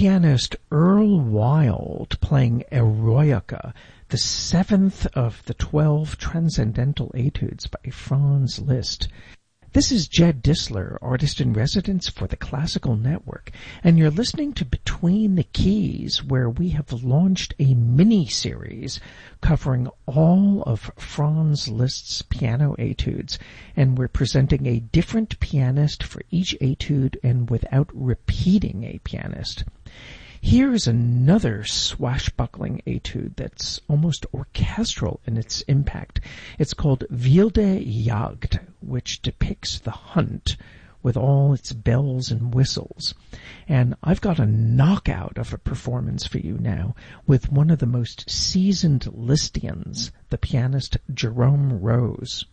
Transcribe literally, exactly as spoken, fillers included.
pianist Earl Wild playing Eroica, the seventh of the twelve transcendental etudes by Franz Liszt. This is Jed Disler, artist-in-residence for the Classical Network, and you're listening to Between the Keys, where we have launched a mini-series covering all of Franz Liszt's piano etudes, and we're presenting a different pianist for each etude and without repeating a pianist. Here's another swashbuckling etude that's almost orchestral in its impact. It's called Wilde Jagd, which depicts the hunt with all its bells and whistles. And I've got a knockout of a performance for you now with one of the most seasoned Lisztians, the pianist Jerome Rose.